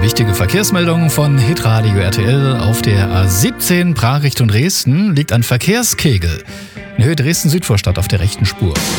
Wichtige Verkehrsmeldungen von Hitradio RTL. Auf der A17 Prag Richtung Dresden liegt ein Verkehrskegel. In Höhe Dresden-Südvorstadt auf der rechten Spur.